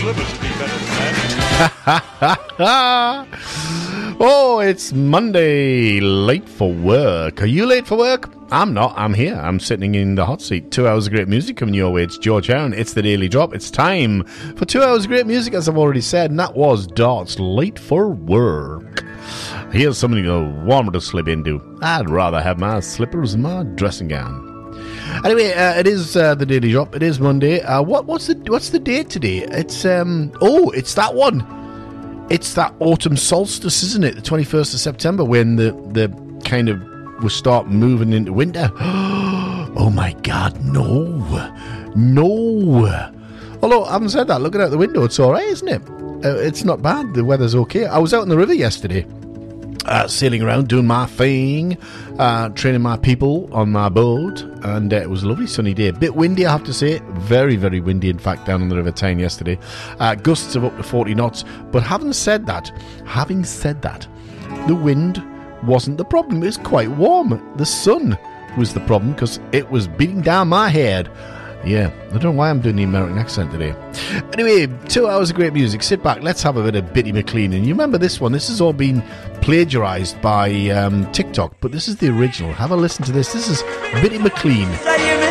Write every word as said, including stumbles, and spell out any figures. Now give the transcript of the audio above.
slippers would be better than that. Oh, it's Monday. Late for work. Are you late for work? I'm not. I'm here. I'm sitting in the hot seat. Two hours of great music coming your way. It's George Aaron. It's the Daily Drop. It's time for two hours of great music, as I've already said, and that was Dart's Late for Work. Here's something warmer to slip into. I'd rather have my slippers and my dressing gown. Anyway, uh, it is uh, the Daily Drop. It is Monday. Uh, what what's the what's the date today? It's um oh, it's that one. It's that autumn solstice, isn't it? The twenty-first of September, when the the kind of we start moving into winter. Oh my God, no, no. Although I haven't said that. Looking out the window, it's all right, isn't it? Uh, it's not bad. The weather's okay. I was out in the river yesterday. Uh, sailing around, doing my thing, uh, training my people on my boat, and uh, it was a lovely sunny day. A bit windy, I have to say. Very, very windy, in fact, down on the River Tyne yesterday. Uh, gusts of up to forty knots. But having said that, having said that, the wind wasn't the problem. It was quite warm. The sun was the problem because it was beating down my head. Yeah, I don't know why I'm doing the American accent today. Anyway, two hours of great music. Sit back, let's have a bit of Bitty McLean. And you remember this one? This has all been plagiarised by um, TikTok, but this is the original. Have a listen to this. This is Bitty McLean.